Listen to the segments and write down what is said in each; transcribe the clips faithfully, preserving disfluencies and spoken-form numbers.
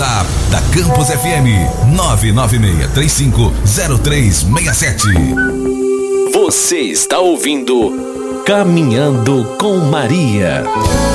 WhatsApp da Campus F M nove nove seis três cinco zero três seis sete. Você está ouvindo Caminhando com Maria.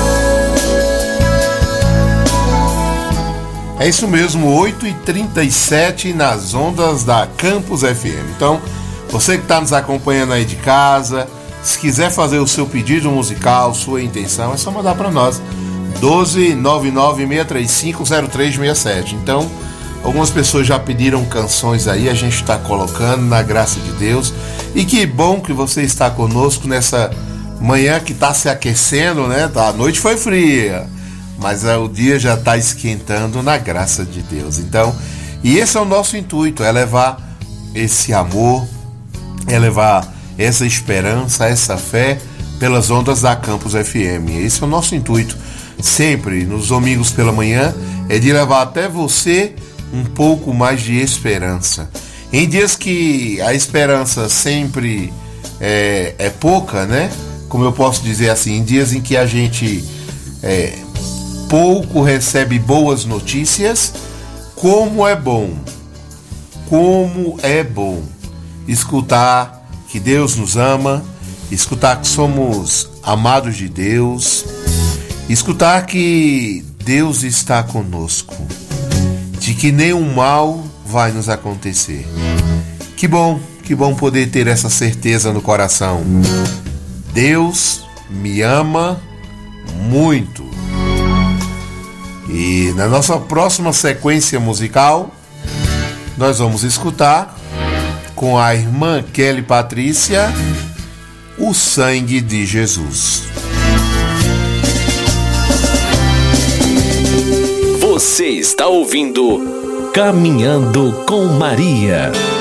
É isso mesmo, oito e trinta e sete nas ondas da Campus F M. Então, você que está nos acompanhando aí de casa, se quiser fazer o seu pedido musical, sua intenção, é só mandar para nós. doze nove nove seis três cinco zero três seis sete. Então, algumas pessoas já pediram canções aí, a gente está colocando na graça de Deus. E que bom que você está conosco nessa manhã que está se aquecendo, né? A noite foi fria, mas o dia já está esquentando na graça de Deus. Então, e esse é o nosso intuito, é levar esse amor, é levar essa esperança, essa fé pelas ondas da Campus F M. Esse é o nosso intuito, sempre nos domingos pela manhã, é de levar até você um pouco mais de esperança. Em dias que a esperança sempre é, é pouca, né? Como eu posso dizer assim, em dias em que a gente é, pouco recebe boas notícias, como é bom, como é bom escutar que Deus nos ama, escutar que somos amados de Deus, escutar que Deus está conosco, de que nenhum mal vai nos acontecer. Que bom, que bom poder ter essa certeza no coração. Deus me ama muito. E na nossa próxima sequência musical, nós vamos escutar com a irmã Kelly Patrícia, O Sangue de Jesus. Você está ouvindo Caminhando com Maria.